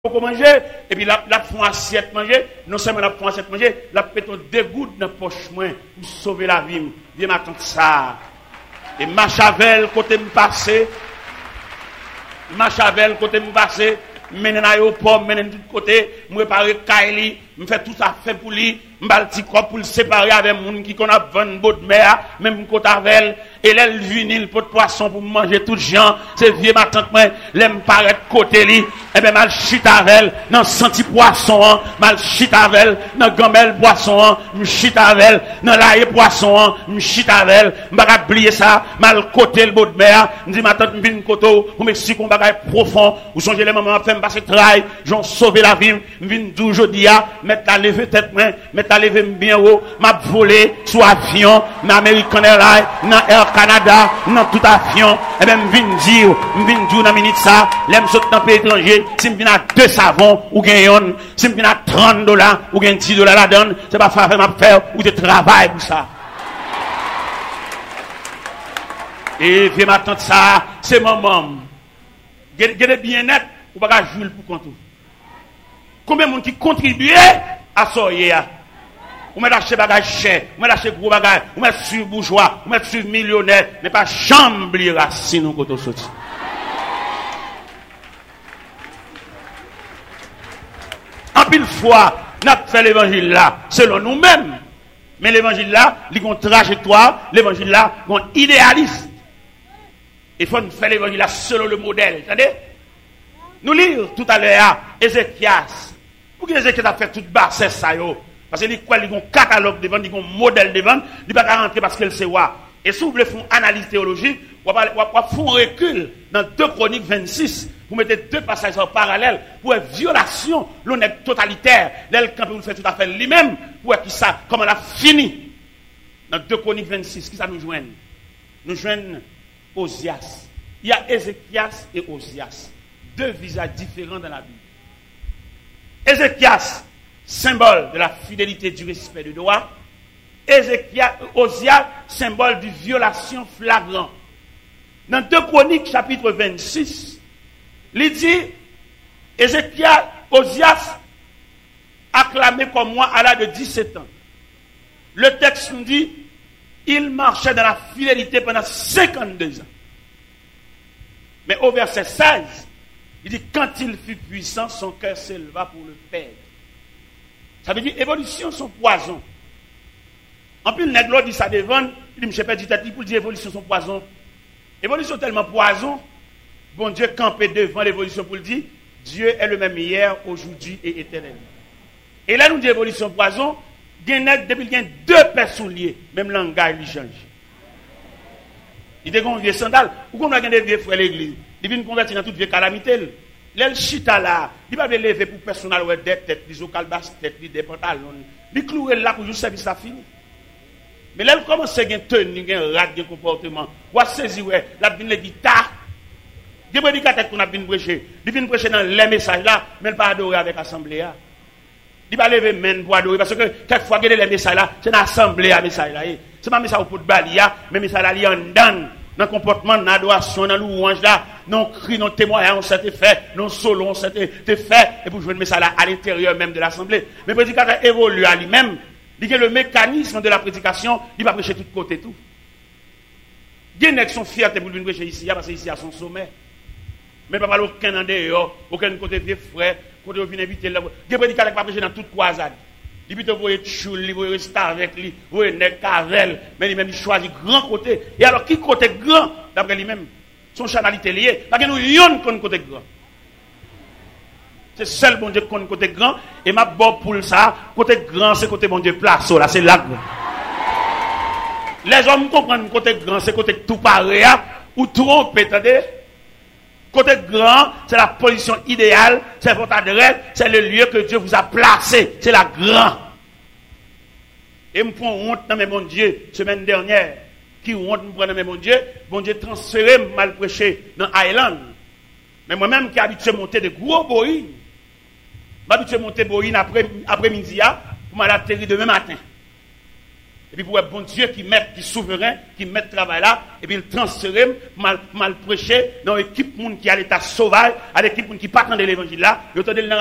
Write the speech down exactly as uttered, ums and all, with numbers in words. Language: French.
pour manger, et puis la, la font assiette manger, non seulement la font assiette manger, la péton deux gouttes dans la poche moins pour sauver la vie. Viens m'attendre ça. Et Machavel, côté me passer, Machavel, côté me passer, mène l'aéroport, mène de tout côté, me préparer Kaili, me fait tout ça fait pour lui, me bal petit corps pour le séparer avec moun qui qu'on a vingt bottes de mer, même côté avec et là, le vinyle pour poisson pour manger tout gens, c'est vieux ma tante moi, l'aime paraître côté li, et ben mal chute avec dans senti poisson, mal chute avec dans gamelle poisson, me chute avec dans l'ail poisson, me chute avec, m'pa oublier ça, mal côté le bout de mer, me dit ma tante me vinn koto, pour m'expliquer qu'on bagaille profond, ou songez les mamans fait me passer travail, j'ont sauvé la vie, me vinn dou jodi a, mettre la lever tête moi, mettre la lever bien haut, m'a volé sous avion, dans American Airlines, dans Air Canada, dans tout avion, et même vinn dire, vinn dire dans minute ça, l'aime saute dans pays étranger, si me vinn à deux savons ou gagne, si me vinn à trente dollars ou gagne dix dollars la donne, c'est pas faire m'a faire ou de travail pour ça. Et viens m'attendre ça, c'est maman. Gardez bien net, ou pas jouer pour compte. Combien de monde qui contribue à ça hier? Ou met acheter bagage cher, ou met acheter gros bagage, ou met sur bourgeois, ou met sur millionnaire, mais pas chambre racine ou côté sorti. En pile fois, n'a fait l'évangile là selon nous-mêmes. Mais l'évangile là, il y a une trajectoire, l'évangile là, il y a un idéalisme. Il faut faire l'évangile là selon le modèle, attendez? Nous lire tout à l'heure Ézéchias. Pour que Ézéchias a fait toute basse ça yo. Parce qu'il y a un catalogue devant, il y a un modèle devant, il ne peut pas rentrer parce qu'elle sait quoi. Et si vous voulez faire une analyse théologique, vous allez faire un recul dans deux Chroniques vingt-six, vous mettez deux passages en parallèle pour une violation, l'honnête totalitaire, l'aile quand vous faites tout à fait lui-même, pour qui ça, comment elle a fini. Dans deux Chroniques vingt-six, qui ça nous joigne? Nous joignent Osias. Il y a Ézéchias et Osias. Deux visages différents dans la Bible. Ézéchias, symbole de la fidélité, du respect de droit. Ézéchias, Osias, symbole de violation flagrante. Dans deux Chroniques, chapitre vingt-six, il dit, Ézéchias, Osias, acclamé comme moi à l'âge de dix-sept ans. Le texte nous dit, il marchait dans la fidélité pendant cinquante-deux ans. Mais au verset seize, il dit, quand il fut puissant, son cœur s'éleva pour le perdre. Ça veut dire, évolution, son poison. En plus, le nègre dit ça devant, il dit, je ne sais pas, dit pour dire, évolution, son poison. Évolution tellement poison, bon Dieu campé devant l'évolution pour le dire, Dieu est le même hier, aujourd'hui et éternellement. Et là, nous dit évolution poison, depuis qu'il y a deux personnes liées, même langage, il change. Il dit qu'on vieux sandal, ou qu'on a des vieux frères l'église. Il vient convertir dans toute vieille calamité. L'el chita là, il va lever pour personnel ou des têtes, des ocalbas têtes, des pantalons. Il clouer là pour juste service ça fini. Mais l'el commence à gagner tenue, gagner rat, gagner comportement. Ou à saisir ouais, la vinn le guitare. Des prédicateurs qu'on a vinn prêcher, il vient prêcher dans les messages là, mais pas adorer avec l'assemblée là. Il va lever main pour adorer parce que quelquefois gagner les messages là, c'est l'assemblée à message là. C'est pas message pour balia, mais message là li en dan. Dans le comportement, dans l'adoration, dans louange là, non cri, non témoignage, on s'était fait, non solo, on s'était fait, et pour jouer le message là à l'intérieur même de l'assemblée. Mais le prédicateur évolue à lui-même, il y a le mécanisme de la prédication, il va prêcher de tous côtés tout. Il y a des gens qui sont fiers pour venir prêcher ici, parce que ici à son sommet. Mais pas mal aucun en dehors, aucun côté vieux frère, côté où vient inviter là. Il y a des prédicateurs qui vont prêcher dans toute croisade. Il peut vous voyez choule, il vous rester avec lui, vous voyez nèg cavel, mais lui-même il choisit grand côté. Et alors qui côté grand d'après lui-même, son chanalité lié, parce que nous yon qu'on côté grand. C'est seul bon Dieu qu'on côté grand et ma bon pour ça, côté grand c'est côté bon Dieu place là, c'est là. Les hommes comprennent côté grand c'est côté tout pareil ou trop attendez. Côté grand, c'est la position idéale, c'est votre adresse, c'est le lieu que Dieu vous a placé, c'est la grande. Et me prend honte dans mes mon Dieu, semaine dernière, qui honte me prend dans mes mon Dieu, bon Dieu transféré, mal prêché dans Island. Mais moi-même qui habitué à monter de gros boïnes, m'habitué à monter boïnes après, après midi, pour m'atterrir demain matin. Et puis pour un bon Dieu qui met, qui souverain, qui met le travail là, et puis il transfère, mal, mal prêché, dans l'équipe monde qui a l'état sauvage, à l'équipe monde qui pas dans l'évangile là, il